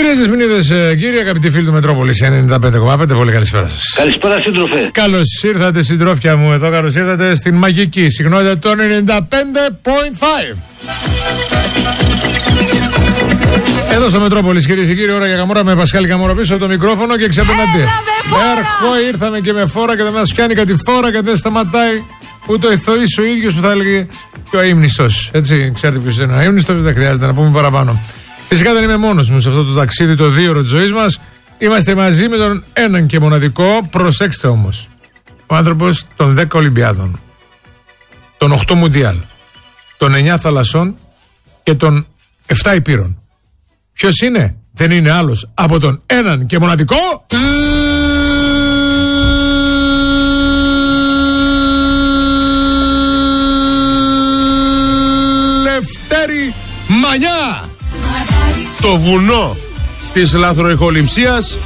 Κυρίες και μηνύδες, κύριοι, αγαπητοί φίλοι του Μετρόπολης 95,5, πολύ καλησπέρα σας. Καλησπέρα, σύντροφε. Καλώς ήρθατε, συντρόφια μου, εδώ. Καλώς ήρθατε στην μαγική συχνότητα των 95,5. Εδώ στο Μετρόπολης, κυρίες και κύριοι, ώρα για Καμόρα με Πασχάλη Καμόρα πίσω από το μικρόφωνο και ξεπερνάτε. Ήρθαμε και με φόρα και δεν μας πιάνει κάτι φόρα και δεν σταματάει ούτε ο ηθοής ο ίδιος που θα έλεγε και ο αείμνηστος. Έτσι, ξέρετε ποιος είναι ο αείμνηστος, δεν χρειάζεται να πούμε παραπάνω. Φυσικά δεν είμαι μόνος μου σε αυτό το ταξίδι, το 2ωρο της ζωής μας. Είμαστε μαζί με τον έναν και μοναδικό. Προσέξτε όμως. Ο άνθρωπος των 10 Ολυμπιάδων, των 8 Μουντιάλ, των 9 θαλασσών και των 7 υπήρων. Ποιος είναι? Δεν είναι άλλος από τον έναν και μοναδικό Λευτέρη Μανιά. Το βουνό της λαθροϊχοληψίας.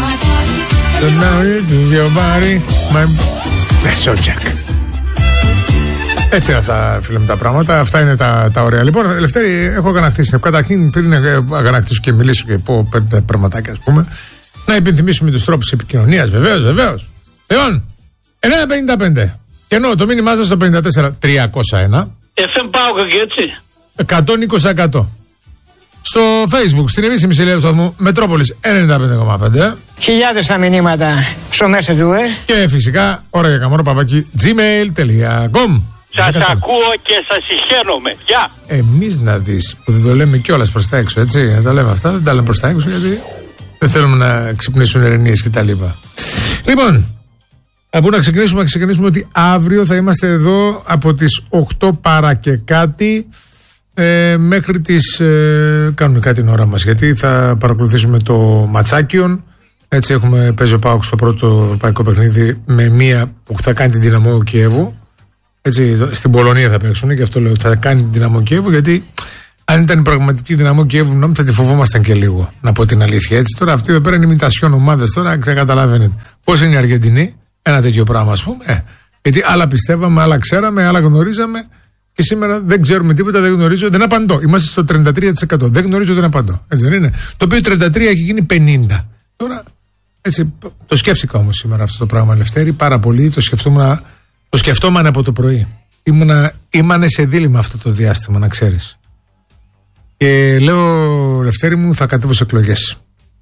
Έτσι είναι αυτά, φίλε μου, τα πράγματα. Αυτά είναι τα ωραία. Λοιπόν, Λευτέρη, έχω αγανακτήσει. Καταρχήν, πριν αγανακτήσω και μιλήσω και πω 5 πραγματάκια, ας πούμε, να υπενθυμίσουμε τους τρόπους επικοινωνίας. Βεβαίως. Λοιπόν, 955. Και ενώ το μήνυμά σας στο 54301. FM πάω και έτσι. 120%. Στο Facebook, στην επίσημη σελίδα του σταθμού Μετρόπολης 95,5. Χιλιάδες τα μηνύματα στο Messenger. Και φυσικά, ώρα για Καμόρα @gmail.com. Σας ακούω και σας συγχαίρομαι. Γεια. Εμείς να δεις, που δεν το λέμε κιόλας προς τα έξω, έτσι. Δεν τα λέμε αυτά, δεν τα λέμε προς τα έξω, γιατί δεν θέλουμε να ξυπνήσουν ερενίες και τα λοιπά. Λοιπόν, από να ξεκινήσουμε ότι αύριο θα είμαστε εδώ από τις 8 παρά και κάτι. Μέχρι τις κανονικά την ώρα μας, γιατί θα παρακολουθήσουμε το Ματσάκιον. Έτσι παίζει ο ΠΑΟΚ στο πρώτο ευρωπαϊκό παιχνίδι με μία που θα κάνει την Δυναμό Κιέβου. Έτσι, στην Πολωνία θα παίξουν, και αυτό λέω ότι θα κάνει την Δυναμό Κιέβου, γιατί αν ήταν η πραγματική Δυναμό Κιέβου θα τη φοβόμασταν και λίγο, να πω την αλήθεια. Έτσι, τώρα αυτή εδώ πέρα είναι ημιτασιόν ομάδες, τώρα καταλαβαίνετε πώς είναι η Αργεντινή, ένα τέτοιο πράγμα, ας πούμε. Γιατί άλλα πιστεύαμε, άλλα ξέραμε, άλλα γνωρίζαμε. Και σήμερα δεν ξέρουμε τίποτα, δεν γνωρίζω, δεν απαντώ. Είμαστε στο 33%. Δεν γνωρίζω, δεν απαντώ. Έτσι δεν είναι? Το οποίο 33 έχει γίνει 50. Τώρα, έτσι, το σκέφτηκα όμως σήμερα αυτό το πράγμα, Λευτέρη, πάρα πολύ. Το σκεφτόμουν από το πρωί. Ήμανε σε δίλημμα αυτό το διάστημα, να ξέρεις. Και λέω, Λευτέρη μου, θα κατέβω σε εκλογές.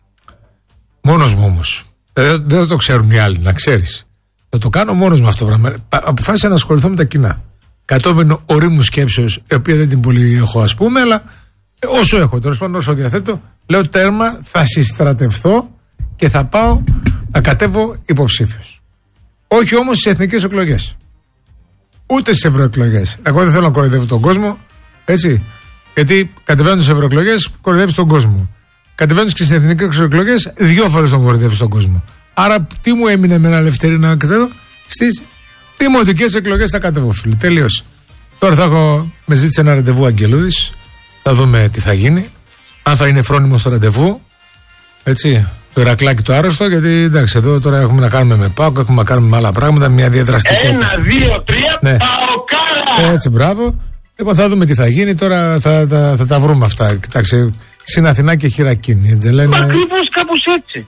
Μόνος μου όμως. Δεν θα το ξέρουν οι άλλοι, να ξέρεις. Θα το κάνω μόνος μου αυτό το πράγμα. Αποφάσισα να ασχοληθώ με τα κοινά. Κατόπιν ορίμου σκέψεως, η οποία δεν την πολύ έχω, ας πούμε, αλλά όσο έχω, τέλος πάντων, όσο διαθέτω, λέω τέρμα, θα συστρατευθώ και θα πάω να κατέβω υποψήφιος. Όχι όμως στις εθνικές εκλογές. Ούτε στις ευρωεκλογές. Εγώ δεν θέλω να κοροϊδεύω τον κόσμο, έτσι. Γιατί κατεβαίνοντας στις ευρωεκλογές, κοροϊδεύεις τον κόσμο. Κατεβαίνοντας και στις εθνικές εκλογές, 2 φορές τον κοροϊδεύεις τον κόσμο. Άρα, τι μου έμεινε με ένα Λευτέρη να κατέβω? Στις δημοτικές εκλογές θα κατέβω, φίλε. Τελείωσε. Τώρα με ζήτησε ένα ραντεβού Αγγελούδης. Θα δούμε τι θα γίνει. Αν θα είναι φρόνιμο στο ραντεβού. Έτσι. Το Ηρακλάκι το άρρωστο. Γιατί εντάξει, εδώ τώρα έχουμε να κάνουμε με ΠΑΟΚ, έχουμε να κάνουμε με άλλα πράγματα. Μια διαδραστικότητα. 1, 2, 3, ναι. ΠΑΟΚ. Έτσι, μπράβο. Λοιπόν, θα δούμε τι θα γίνει. Τώρα θα τα βρούμε αυτά. Κοιτάξτε, στην Αθηνά και Χειρακίνη. Μα ακριβώς κάπως έτσι.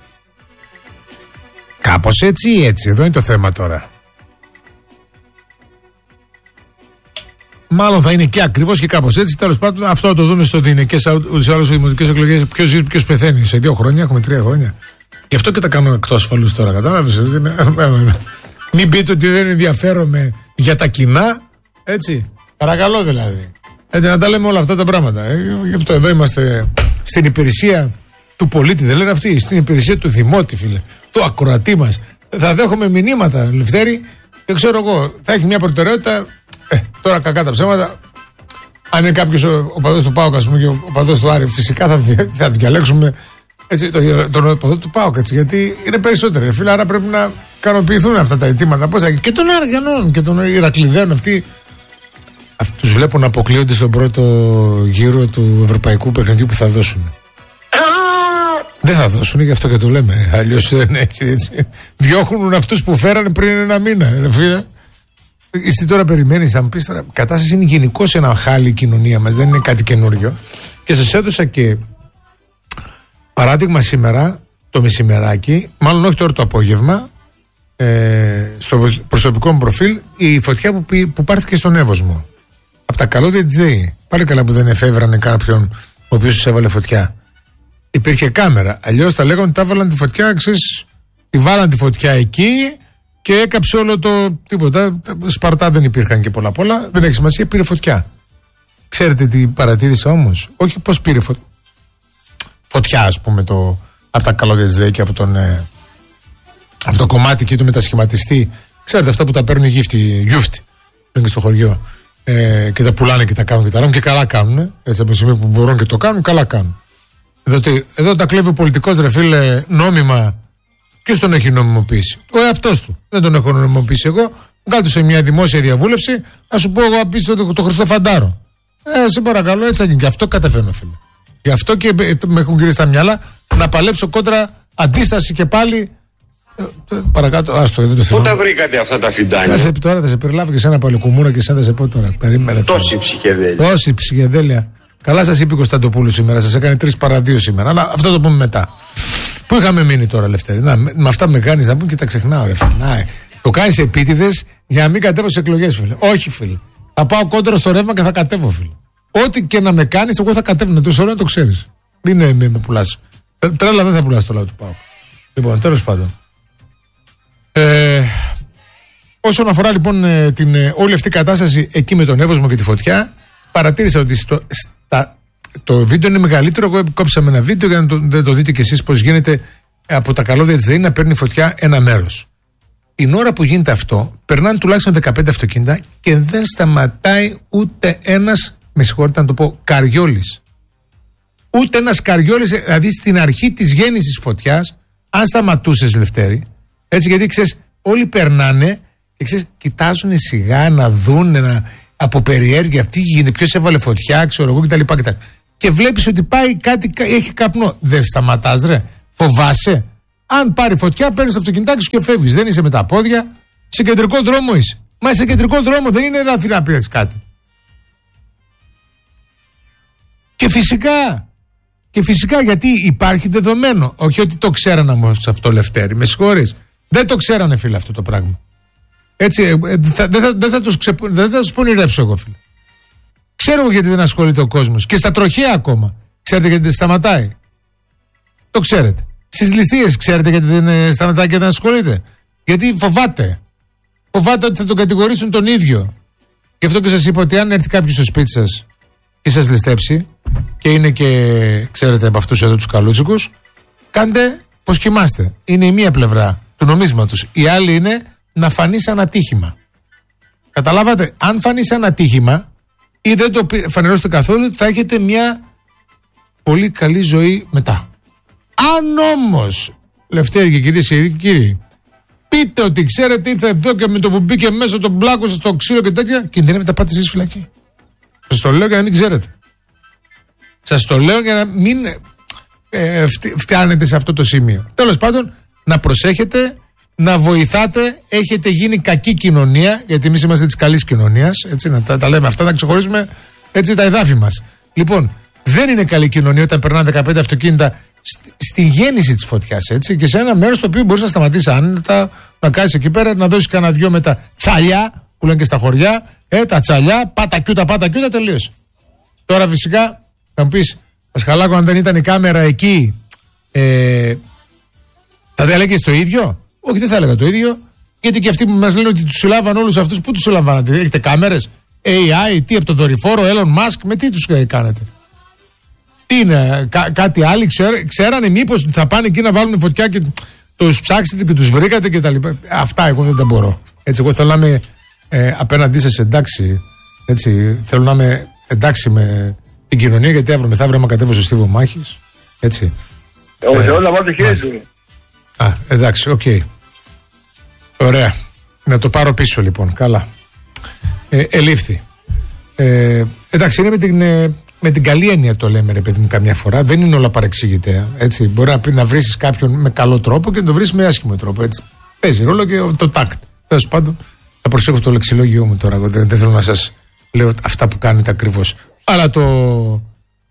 Κάπως έτσι ή έτσι. Εδώ είναι το θέμα τώρα. Μάλλον θα είναι και ακριβώς και κάπως έτσι. Τέλος πάντων, αυτό θα το δούμε στο Δινικές, ούτως ή άλλως στις δημοτικές εκλογές. Ποιος ζει, ποιος πεθαίνει. Σε 2 χρόνια, έχουμε 3 χρόνια. Γι' αυτό και τα κάνω εκτός ασφαλούς τώρα, κατάλαβες. Μην πείτε ότι δεν ενδιαφέρομαι για τα κοινά. Έτσι. Παρακαλώ δηλαδή. Έτσι, να τα λέμε όλα αυτά τα πράγματα. Γι' αυτό εδώ είμαστε στην υπηρεσία του πολίτη. Δεν λένε αυτοί. Στην υπηρεσία του δημότη, φίλε. Του ακροατή μας. Θα δέχομαι μηνύματα, Λευτέρη. Δεν ξέρω εγώ. Θα έχει μια προτεραιότητα. Τώρα κακά τα ψέματα. Αν είναι κάποιος ο παδός του ΠΑΟΚ, ας πούμε, και ο παδός του Άρη, φυσικά θα διαλέξουμε έτσι, τον παδό του ΠΑΟΚ, έτσι, γιατί είναι περισσότεροι, φίλε. Άρα πρέπει να ικανοποιηθούν αυτά τα αιτήματα. Πώς θα... Και των Αργανών και των Ηρακλειδαίων. Αυτοί τους βλέπω να αποκλείονται στον πρώτο γύρο του ευρωπαϊκού παιχνιδιού που θα δώσουν. Δεν θα δώσουν, γι' αυτό και το λέμε. Αλλιώς δεν έχει έτσι. Διώχνουν αυτούς που φέρανε πριν 1 μήνα, φίλε. Εσύ τώρα περιμένεις, θα μου πεις τώρα, η κατάσταση είναι γενικώς ένα χάλι η κοινωνία μας, δεν είναι κάτι καινούριο. Και σας έδωσα και Παράδειγμα, σήμερα το μεσημεράκι, μάλλον όχι τώρα το απόγευμα, στο προσωπικό μου προφίλ, η φωτιά που πάρθηκε στον Εύωσμο. Από τα καλώδια της ΔΕΗ. Πάλι καλά που δεν εφεύρανε κάποιον ο οποίος τους έβαλε φωτιά. Υπήρχε κάμερα. Αλλιώς τα λέγανε ότι τα έβαλαν τη φωτιά, ξέρεις, τη βάλαν τη φωτιά εκεί και έκαψε όλο το τίποτα. Σπαρτά δεν υπήρχαν και πολλά. Δεν έχει σημασία, πήρε φωτιά. Ξέρετε τι παρατήρησα όμως? Όχι πώς πήρε φωτιά, ας πούμε, από τα καλώδια της ΔΕΗ και από το κομμάτι και του μετασχηματιστή. Ξέρετε, αυτά που τα παίρνουν γιούφτι, είναι και στο χωριό. Και τα πουλάνε και τα κάνουν και τα ράνουν και καλά κάνουν. Έτσι από τη στιγμή που μπορούν και το κάνουν, καλά κάνουν. Εδώ τα κλέβει ο πολιτικός, ρε φίλε, νόμιμα. Ποιος τον έχει νομιμοποιήσει? Ο εαυτός του. Δεν τον έχω νομιμοποιήσει εγώ. Κάτω σε μια δημόσια διαβούλευση, να σου πω εγώ απίστευτο το Χριστό Φαντάρο. Σε παρακαλώ, έτσι θα γίνει. Και αυτό καταφέρνω, φίλε. Γι' αυτό και με έχουν γυρίσει τα μυαλά να παλέψω κόντρα αντίσταση και πάλι. Παρακάτω, άστο, δεν το θέλω. Πού τα βρήκατε αυτά τα φιντάνια? Θα σε περιλάβω και σε ένα παλαιοκουμούρα και σαν θα σε πω τώρα. Περίμενε. Τόση ψυχεδέλεια. Τόση ψυχεδέλεια. Καλά σας είπε η Κωνσταντοπούλου σήμερα, σας έκανε 3 παρά 2 σήμερα. Αλλά αυτό το πούμε μετά. Πού είχαμε μείνει τώρα, Λευτέρη? Με αυτά με κάνεις να πούμε και τα ξεχνάω, ρε φίλε. Το κάνεις επίτηδες για να μην κατέβω σε εκλογές, φίλε. Όχι, φίλε. Θα πάω κόντρα στο ρεύμα και θα κατέβω, φίλε. Ό,τι και να με κάνεις, εγώ θα κατέβω. Να το ξέρω να το ξέρεις. Μην με πουλάς. Τρέλα δεν θα πουλάς το λαό του ΠΑΟΚ. Λοιπόν, τέλος πάντων. Όσον αφορά λοιπόν όλη αυτή η κατάσταση εκεί με τον Εύωσμο και τη φωτιά, παρατήρησα ότι το βίντεο είναι μεγαλύτερο. Εγώ κόψαμε ένα βίντεο για να δεν το δείτε κι εσείς πώς γίνεται από τα καλώδια της ΔΕΗ να παίρνει φωτιά ένα μέρος. Την ώρα που γίνεται αυτό, περνάνε τουλάχιστον 15 αυτοκίνητα και δεν σταματάει ούτε ένας, με συγχωρείτε να το πω, καριόλης. Ούτε ένας καριόλης, δηλαδή στην αρχή της γέννησης φωτιάς, αν σταματούσες, Λευτέρη, έτσι, γιατί ξέρεις, όλοι περνάνε και ξέρεις, κοιτάζουν σιγά να δουν από περιέργεια τι γίνεται, ποιος έβαλε φωτιά, ξέρω εγώ κτλ. Και βλέπεις ότι πάει κάτι, έχει καπνό. Δεν σταματάς, ρε? Φοβάσαι? Αν πάρει φωτιά, παίρνεις το αυτοκινητάκι σου και φεύγεις. Δεν είσαι με τα πόδια. Σε κεντρικό δρόμο είσαι. Μα σε κεντρικό δρόμο δεν είναι ράφι να πεις κάτι. Και φυσικά γιατί υπάρχει δεδομένο. Όχι ότι το ξέρανε όμως αυτό, Λευτέρη. Με συγχωρείς. Δεν το ξέρανε, φίλε, αυτό το πράγμα. Έτσι, δεν θα τους πονηρέψω εγώ, φίλε. Ξέρω εγώ γιατί δεν ασχολείται ο κόσμος. Και στα τροχαία ακόμα. Ξέρετε γιατί δεν σταματάει? Το ξέρετε. Στις ληστείες ξέρετε γιατί δεν σταματάει και δεν ασχολείται? Γιατί φοβάται. Φοβάται ότι θα τον κατηγορήσουν τον ίδιο. Γι' αυτό και σας είπα ότι αν έρθει κάποιος στο σπίτι σας και σας ληστέψει, και είναι και, ξέρετε, από αυτούς εδώ τους καλούτσικους, κάντε πως κοιμάστε. Είναι η μία πλευρά του νομίσματος. Η άλλη είναι να φανεί σαν ατύχημα. Καταλάβατε? Αν φανεί σαν ατύχημα ή δεν το φανερώσετε καθόλου, θα έχετε μια πολύ καλή ζωή μετά. Αν όμως, Λευτέρη και κυρίες και κύριοι, πείτε ότι ξέρετε, ήρθε εδώ και με το που μπήκε μέσα τον μπλάκο στο ξύλο και τέτοια, κινδυνεύετε να πάτε εσείς φυλακή. Σας το λέω για να μην ξέρετε. Σας το λέω για να μην φτάνετε σε αυτό το σημείο. Τέλος πάντων, να προσέχετε, να βοηθάτε. Έχετε γίνει κακή κοινωνία, γιατί εμείς είμαστε της καλής κοινωνίας. Έτσι, να τα λέμε αυτά, να ξεχωρίσουμε έτσι τα εδάφη μας. Λοιπόν, δεν είναι καλή κοινωνία όταν περνάνε 15 αυτοκίνητα στη γέννηση της φωτιάς, έτσι, και σε ένα μέρος το οποίο μπορείς να σταματήσεις άνετα, να κάνεις εκεί πέρα, να δώσεις κανένα δυο με τα τσαλιά που λένε και στα χωριά. Τα τσαλιά, πάτα κιούτα, τελείωσε. Τώρα φυσικά θα μου πεις, Πασχαλάκο, αν δεν ήταν η κάμερα εκεί, θα έλεγες το ίδιο? Όχι, δεν θα έλεγα το ίδιο, γιατί και αυτοί που μας λένε ότι τους συλλάβαν όλους αυτούς, πού τους συλλαμβάνατε? Έχετε κάμερες, AI, τι από τον δορυφόρο, Elon Musk, με τι τους κάνετε? Τι είναι, κάτι άλλοι ξέρανε μήπως θα πάνε εκεί να βάλουν φωτιά και τους ψάξετε και τους βρήκατε και τα λοιπά? Αυτά εγώ δεν τα μπορώ. Έτσι, εγώ θέλω να είμαι απέναντί σας εντάξει. Έτσι, θέλω να είμαι εντάξει με την κοινωνία, γιατί αύριο μεθαύριο άμα κατέβω στο στίβο μάχης. Έτσι. Όλα βάλτε χέρι του. Εντάξει, οκ. Ωραία. Να το πάρω πίσω λοιπόν. Καλά. Ελήφθη. Εντάξει, είναι με την καλή έννοια το λέμε, ρε παιδί μου, καμιά φορά. Δεν είναι όλα παρεξηγητέα. Έτσι. Μπορεί να βρεις κάποιον με καλό τρόπο και να το βρεις με άσχημο τρόπο. Έτσι. Παίζει ρόλο και το τάκτ. Τέλος πάντων, θα προσέχω το λεξιλόγιο μου τώρα. Δεν θέλω να σας λέω αυτά που κάνετε ακριβώς. Αλλά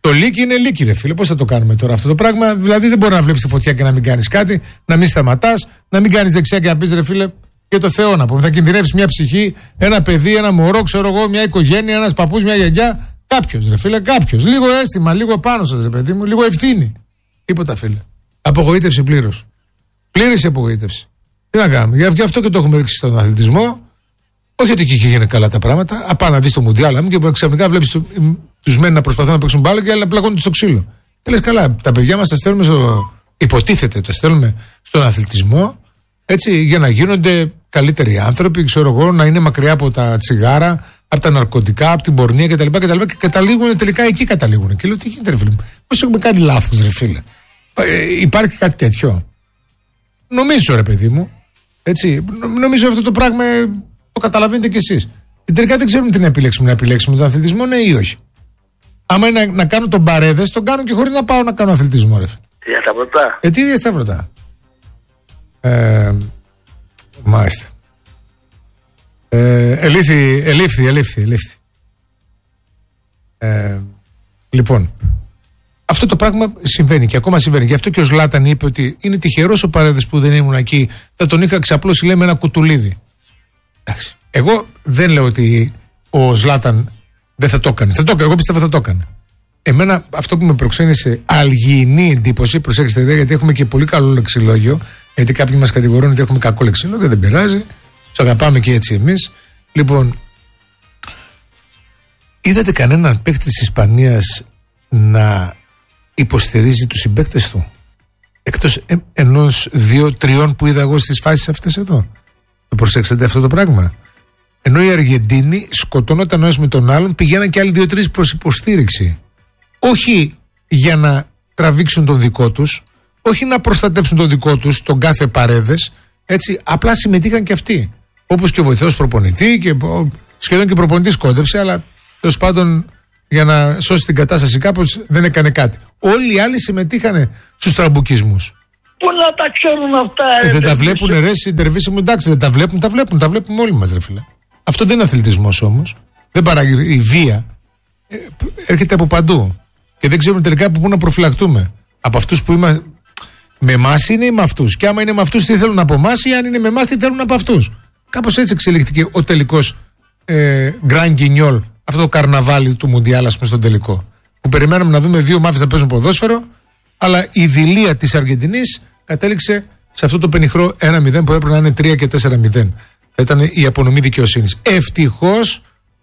Το λύκι είναι λύκι, ρε φίλε. Πώς θα το κάνουμε τώρα αυτό το πράγμα? Δηλαδή δεν μπορεί να βλέπεις τη φωτιά και να μην κάνεις κάτι, να μην σταματάς, να μην κάνεις δεξιά και να πεις, ρε φίλε, για το Θεό να πούμε. Θα κινδυνεύσεις μια ψυχή, ένα παιδί, ένα μωρό, ξέρω εγώ, μια οικογένεια, ένας παππούς, μια γιαγιά. Κάποιος, ρε φίλε, κάποιος. Λίγο αίσθημα, λίγο πάνω σας, ρε παιδί μου, λίγο ευθύνη. Τίποτα, φίλε. Απογοήτευση πλήρως. Πλήρης απογοήτευση. Τι να κάνουμε? Γι' αυτό και το έχουμε ρίξει στον αθλητισμό. Όχι ότι εκεί γίνονται καλά τα πράγματα. Απά να δεις το Μουντιάλ και ξαφνικά βλέπεις τους μεν να προσπαθούν να παίξουν μπάλα και άλλοι να πλακώνουν στο ξύλο. Και λες καλά, τα παιδιά μας τα στέλνουμε υποτίθεται, τα στέλνουμε στον αθλητισμό, έτσι, για να γίνονται καλύτεροι άνθρωποι, ξέρω εγώ, να είναι μακριά από τα τσιγάρα, από τα ναρκωτικά, από την πορνεία κτλ. Και καταλήγουν τελικά εκεί καταλήγουν. Και λέω, τι γίνεται, ρε φίλε μου, πώς έχουμε κάνει λάθος, ρε φίλε? Υπάρχει κάτι τέτοιο? Νομίζω, ρε παιδί μου, έτσι, νομίζω αυτό το πράγμα το καταλαβαίνετε κι εσείς. Και τελικά δεν ξέρουμε τι να επιλέξουμε τον αθλητισμό, ναι ή όχι. Άμα είναι να κάνω τον παρέδες, τον κάνω και χωρίς να πάω να κάνω αθλητισμό, ρε. Για σταυρωτά. Τι για σταυρωτά? Μάλιστα. Ελήφθη. Λοιπόν, αυτό το πράγμα συμβαίνει και ακόμα συμβαίνει. Γι' αυτό και ο Ζλάταν είπε ότι είναι τυχερός ο παρέδες που δεν ήμουν εκεί. Θα τον είχα ξαπλώσει, λέμε, ένα κουτουλίδι. Εντάξει. Εγώ δεν λέω ότι ο Ζλάταν δεν θα το έκανε. Εγώ πιστεύω θα το έκανε. Εμένα αυτό που με προξένησε αλγιεινή εντύπωση, προσέξτε, γιατί έχουμε και πολύ καλό λεξιλόγιο. Γιατί κάποιοι μας κατηγορούν ότι έχουμε κακό λεξιλόγιο, δεν πειράζει. Τους αγαπάμε και έτσι εμείς. Λοιπόν, είδατε κανέναν παίκτη της Ισπανίας να υποστηρίζει τους συμπαίκτες του? Εκτός ενός, 2-3 που είδα εγώ στις φάσεις αυτές εδώ. Το προσέξατε αυτό το πράγμα? Ενώ οι Αργεντίνοι σκοτώνονταν ο ένας με τον άλλον, πηγαίναν και άλλοι 2-3 προς υποστήριξη. Όχι για να τραβήξουν τον δικό τους, όχι να προστατεύσουν τον δικό τους, τον κάθε παρέδες, έτσι, απλά συμμετείχαν και αυτοί. Όπως και ο βοηθός προπονητή, και σχεδόν και ο προπονητής κόντεψε, αλλά τέλος πάντων για να σώσει την κατάσταση κάπως δεν έκανε κάτι. Όλοι οι άλλοι συμμετείχαν στους τραμπουκισμούς. Πού να τα ξέρουν αυτά, δεν τα βλέπουν, ρε, συντερβίση μου, εντάξει, δεν τα βλέπουν, τα βλέπουμε όλοι μας, ρε φίλε. Αυτό δεν είναι αθλητισμός όμως. Δεν παράγει η βία. Έρχεται από παντού. Και δεν ξέρουμε τελικά από πού να προφυλακτούμε. Από αυτούς που είμαστε. Με εμάς είναι ή με αυτούς? Και άμα είναι με αυτούς, τι θέλουν από εμάς, ή αν είναι με εμάς, τι θέλουν από αυτούς. Κάπως έτσι εξελίχθηκε ο τελικός Γκραν Γκινιόλ, αυτό το καρναβάλι του Μουντιάλ, ας πούμε, στον τελικό. Που περιμέναμε να δούμε δύο μάφες να παίζουν ποδόσφαιρο, αλλά η δειλία της Αργεντινής κατέληξε σε αυτό το πενιχρό 1-0 που έπρεπε να είναι 3 και 4-0. Ήταν η απονομή δικαιοσύνης. Ευτυχώς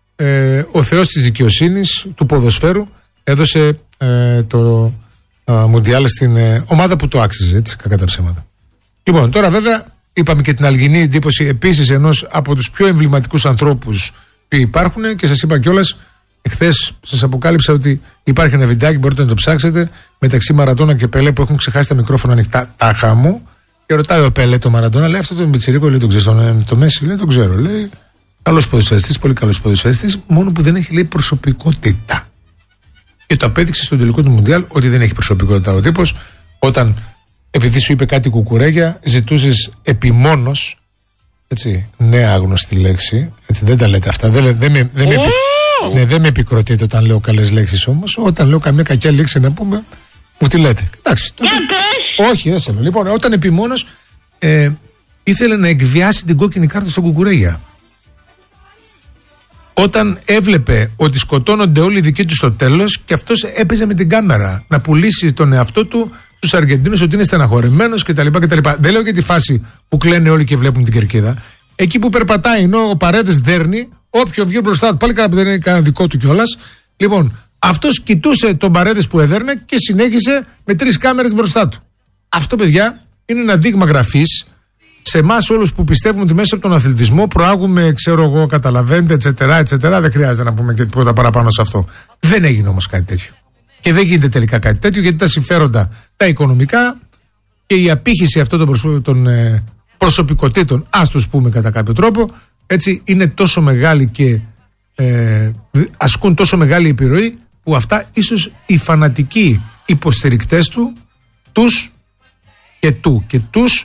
ο Θεός της δικαιοσύνης, του ποδοσφαίρου, έδωσε το Μουντιάλ στην ομάδα που το άξιζε, έτσι, κακά τα ψέματα. Λοιπόν, τώρα βέβαια είπαμε και την αλγινή εντύπωση επίσης ενός από τους πιο εμβληματικούς ανθρώπους που υπάρχουν, και σας είπα κιόλας, εχθές σας αποκάλυψα ότι υπάρχει ένα βιντεάκι, μπορείτε να το ψάξετε, μεταξύ Μαραντόνα και Πελέ, που έχουν ξεχάσει τα μικρόφωνα ανοιχτά, τάχα μου, και ρωτάει ο Πελέ το Μαραντόνα, λέει, αυτό το Μπιτσιρίκο, λέει, τον ξέρεις, το Μέση, λέει, τον ξέρω, λέει, καλός ποδοσφαιριστής, πολύ καλός ποδοσφαιριστής, μόνο που δεν έχει, λέει, προσωπικότητα. Και το απέδειξε στον τελικό του Μουντιάλ ότι δεν έχει προσωπικότητα ο τύπος, όταν, επειδή σου είπε κάτι κουκουρέγια, ζητούσες επιμόνως, έτσι, νέα άγνωστη λέξη, έτσι, δεν τα λέτε αυτά, δεν με επικροτείτε όταν λέω καλές λέξεις όμως, όταν λέω καμία κακιά λέξη να πούμε, μου τη λέτε. Εντάξει. Όχι, δεν θέλω. Λοιπόν, όταν επιμόνως ήθελε να εκβιάσει την κόκκινη κάρτα στον κουκουρέγια. Όταν έβλεπε ότι σκοτώνονται όλοι οι δικοί του στο τέλος, και αυτός έπαιζε με την κάμερα να πουλήσει τον εαυτό του στους Αργεντίνους ότι είναι στεναχωρημένος κτλ. Δεν λέω για τη φάση που κλαίνε όλοι και βλέπουν την κερκίδα. Εκεί που περπατάει, ενώ ο Παρέδες δέρνει, όποιο βγει μπροστά του, πάλι καλά που δεν είναι κανένα δικό του κιόλας. Λοιπόν, αυτός κοιτούσε τον Παρέδες που έδερνε και συνέχισε με 3 κάμερες μπροστά του. Αυτό, παιδιά, είναι ένα δείγμα γραφής σε εμάς όλους που πιστεύουμε ότι μέσα από τον αθλητισμό προάγουμε, ξέρω εγώ, καταλαβαίνετε, etc. Δεν χρειάζεται να πούμε και τίποτα παραπάνω σε αυτό. Δεν έγινε όμως κάτι τέτοιο. Και δεν γίνεται τελικά κάτι τέτοιο, γιατί τα συμφέροντα, τα οικονομικά και η απήχηση αυτών των προσωπικότητων, ας τους πούμε κατά κάποιο τρόπο, έτσι, είναι τόσο μεγάλη και ασκούν τόσο μεγάλη επιρροή, που αυτά ίσως οι φανατικοί υποστηρικτές του, τους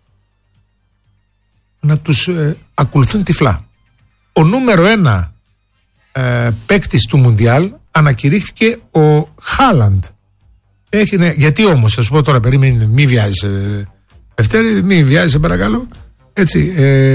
να τους ακολουθούν τυφλά. Ο νούμερο 1 παίκτης του Μουντιάλ, ανακηρύχθηκε ο Χάλαντ. Γιατί όμως, θα σου πω τώρα, περίμενε, μη βιάζεσαι Δευτέρη, μη βιάζεσαι παρακαλώ. Έτσι,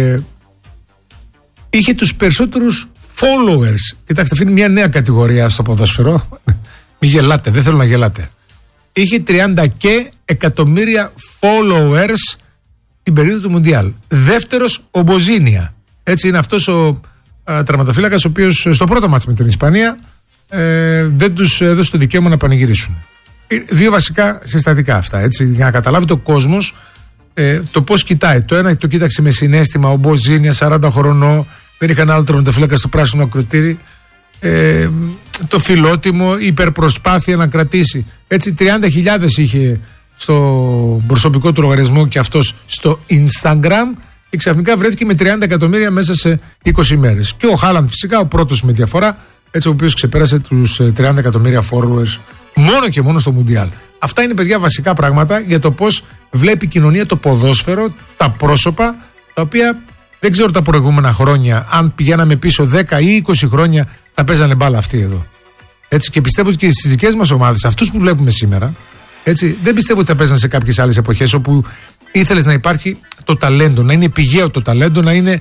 είχε τους περισσότερους followers. Κοιτάξτε, αυτή είναι μια νέα κατηγορία στο ποδόσφαιρο. Μη γελάτε, δεν θέλω να γελάτε. Είχε 30 και εκατομμύρια followers την περίοδο του Μουντιάλ. Δεύτερος ο Μποζίνια. Έτσι είναι αυτός ο τερματοφύλακας ο οποίος στο πρώτο μάτς με την Ισπανία δεν τους έδωσε το δικαίωμα να πανηγυρίσουν. Δύο βασικά συστατικά αυτά, έτσι, για να καταλάβει το κόσμος το πώς κοιτάει. Το ένα το κοίταξε με συναίσθημα ο Μποζίνια, 40 χρονών, δεν είχαν άλλο τερματοφύλακα στο πράσινο ακροτήρι. Το φιλότιμο, υπερπροσπάθεια να κρατήσει. Έτσι 30.000 είχε στο προσωπικό του λογαριασμό και αυτός στο Instagram και ξαφνικά βρέθηκε με 30 εκατομμύρια μέσα σε 20 μέρες. Και ο Χάλαντ φυσικά ο πρώτος με διαφορά, έτσι ο οποίος ξεπέρασε τους 30 εκατομμύρια followers μόνο και μόνο στο Μουντιάλ. Αυτά είναι, παιδιά, βασικά πράγματα για το πώς βλέπει η κοινωνία το ποδόσφαιρο, τα πρόσωπα, τα οποία δεν ξέρω τα προηγούμενα χρόνια, αν πηγαίναμε πίσω 10 ή 20 χρόνια, θα παίζανε μπάλα αυτοί εδώ. Έτσι, και πιστεύω ότι και στις δικές μας ομάδες, αυτούς που βλέπουμε σήμερα, έτσι, δεν πιστεύω ότι θα παίζανε σε κάποιες άλλες εποχές όπου ήθελες να υπάρχει το ταλέντο, να είναι πηγαίο το ταλέντο, να είναι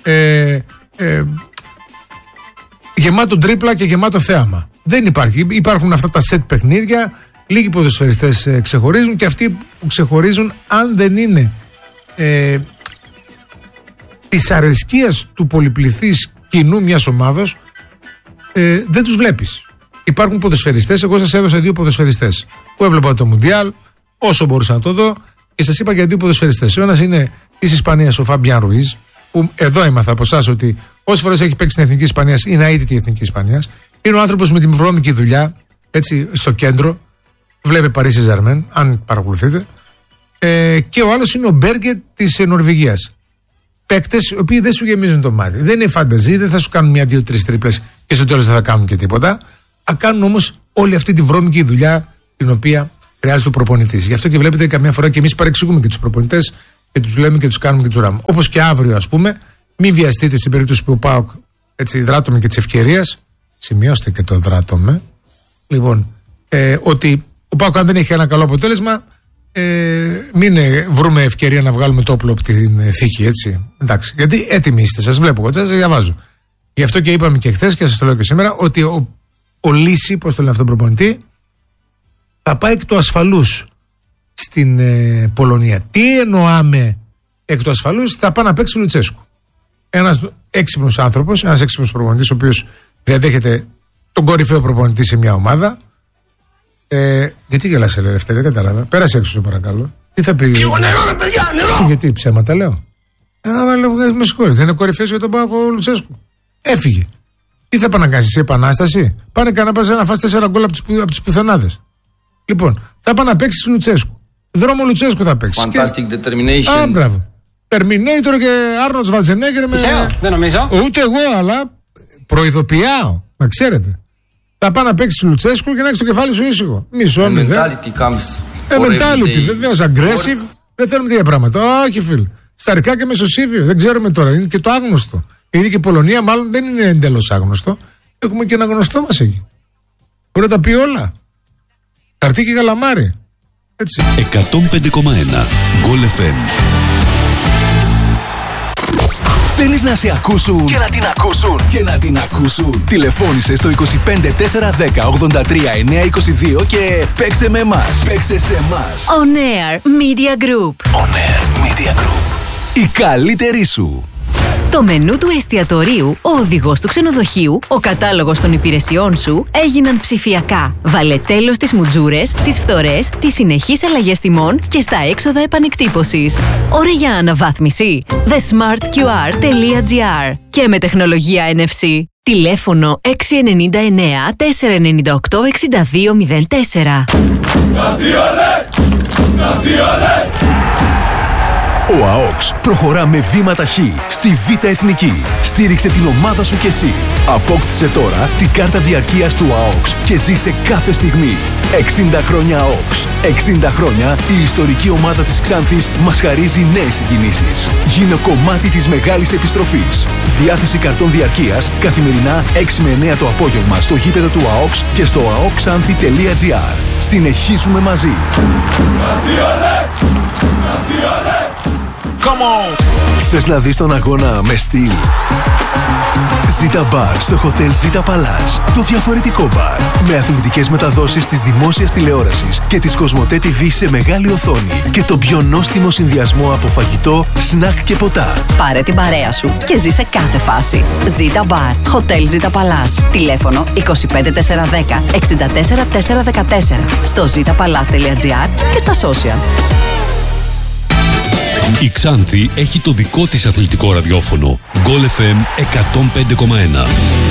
γεμάτο τρίπλα και γεμάτο θέαμα. Δεν υπάρχει. Υπάρχουν αυτά τα σετ παιχνίδια, λίγοι ποδοσφαιριστές ξεχωρίζουν και αυτοί που ξεχωρίζουν, αν δεν είναι της αρεσκίας του πολυπληθής κοινού μιας ομάδος, δεν τους βλέπεις. Υπάρχουν ποδοσφαιριστές, εγώ σας έδωσα δύο ποδοσφαιριστές που έβλεπα το Μουντιάλ όσο μπορούσα να το δω και σας είπα για δύο ποδοσφαιριστές. Ο ένας είναι της Ισπανίας ο Φαμπιάν Ρουίζ, που εδώ έμαθα από εσάς ότι όσες φορές έχει παίξει στην Εθνική Ισπανίας είναι αίτητη η Εθνική Ισπανίας. Είναι ο άνθρωπος με την βρώμικη δουλειά, έτσι, στο κέντρο. Βλέπει Παρίσι Ζερμέν, αν παρακολουθείτε. Και ο άλλος είναι ο Μπέργκε της Νορβηγίας. Παίκτες οι οποίοι δεν σου γεμίζουν το μάτι. Δεν είναι φανταζή, δεν θα σου κάνουν μια, δύο, τρεις τρίπλες και στο τέλος δεν θα κάνουν και τίποτα. Θα κάνουν όμως όλη αυτή τη βρώμικη δουλειά την οποία χρειάζεται ο προπονητής. Γι' αυτό και βλέπετε καμιά φορά και εμείς παρεξηγούμε και τους προπονητές και τους λέμε και τους κάνουμε και τους ράμε. Όπως και αύριο, ας πούμε, μην βιαστείτε στην περίπτωση που ο ΠΑΟΚ δράτωμε και της ευκαιρίας. Σημειώστε και το δράτωμε. Λοιπόν, ότι ο ΠΑΟΚ αν δεν έχει ένα καλό αποτέλεσμα, μην βρούμε ευκαιρία να βγάλουμε το όπλο από την θήκη, έτσι. Εντάξει, γιατί έτοιμοι είστε, σας βλέπω, σας διαβάζω. Γι' αυτό και είπαμε και χθες και σας το λέω και σήμερα, ότι ο Λύση, πώς το λένε αυτόν τον προπονητή, θα πάει εκ του ασφαλούς στην Πολωνία. Τι εννοάμε εκ του ασφαλούς? Θα πάει να παίξει Λουτσέσκου. Ένας έξυπνος άνθρωπος, ένας έξυπνος προπονητής, ο οποίος διαδέχεται τον κορυφαίο προπονητή σε μια ομάδα. Γιατί γελάς, Ελευθερία, δεν κατάλαβα. Πέρασε έξω, παρακαλώ. Τι θα πει? Λίγο νερό, ρε παιδιά, νερό! Γιατί ψέματα λέω? Με συγχωρείτε, δεν είναι κορυφαίος για τον Πάκο ο Λουτσέσκου. Έφυγε. Τι θα πάνε να κάνεις, επανάσταση? Πάνε να φας 4 γκολ από τους πουθενάδες. Λοιπόν, θα πάνε να παίξεις Λουτσέσκου. Δρόμο Λουτσέσκου θα παίξεις. Fantastic determination. Α, μπράβο. Terminator και Arnold Schwarzenegger με. Δεν νομίζω. Ούτε εγώ, αλλά προειδοποιάω, να ξέρετε. Θα πάει να παίξει Λουτσέσκου και να έχει το κεφάλι σου ήσυχο. Μισό Mentality comes. Mentality, βεβαίως, aggressive. Δεν θέλουμε τέτοια πράγματα. Όχι, φίλε. Σταρικά και μεσοσύβιο. Δεν ξέρουμε τώρα. Είναι και το άγνωστο. Είναι και η Πολωνία, μάλλον δεν είναι εντελώς άγνωστο. Έχουμε και ένα γνωστό μας εκεί. Μπορεί να τα πει όλα. Καρτί και καλαμάρι. Έτσι. 105,1 Goal FM. Θέλεις να σε ακούσουν και να την ακούσουν και να την ακούσουν? Τηλεφώνησε στο 25 410 83 922 και παίξε με εμάς. Παίξε σε εμάς. On Air Media Group. On Air Media Group. Η καλύτερη σου. Το μενού του εστιατορίου, ο οδηγός του ξενοδοχείου, ο κατάλογος των υπηρεσιών σου έγιναν ψηφιακά. Βάλε τέλος στις μουτζούρες, τις φθορές, τις συνεχείς αλλαγές τιμών και στα έξοδα επανεκτύπωσης. Ωραία για αναβάθμιση. thesmartqr.gr και με τεχνολογία NFC. Τηλέφωνο 699 498 6204. Ο ΑΟΚΣ προχωρά με βήματα χ στη Β' Εθνική. Στήριξε την ομάδα σου κι εσύ. Απόκτησε τώρα την κάρτα διαρκείας του ΑΟΚΣ και ζήσε κάθε στιγμή. 60 χρόνια ΑΟΚΣ. 60 χρόνια η ιστορική ομάδα της Ξάνθης μας χαρίζει νέες συγκινήσεις. Γίνε κομμάτι της μεγάλης επιστροφής. Διάθεση καρτών διαρκείας καθημερινά 6 με 9 το απόγευμα στο γήπεδο του ΑΟΚΣ και στο aoxanthi.gr. Συνεχίζουμε μαζί. Θες να δεις τον αγώνα με στυλ? Ζήτα Μπαρ στο Hotel Ζήτα Παλάς. Το διαφορετικό μπαρ. Με αθλητικές μεταδόσεις της δημόσιας τηλεόρασης και της Κοσμοτέ TV σε μεγάλη οθόνη. Και το πιο νόστιμο συνδυασμό από φαγητό, σνακ και ποτά. Πάρε την παρέα σου και ζήσε κάθε φάση. Ζήτα Μπαρ. Hotel Ζήτα Παλάς. Τηλέφωνο 25410 64414. Στο zitapalace.gr και στα social. Η Ξάνθη έχει το δικό της αθλητικό ραδιόφωνο. Goal FM 105,1.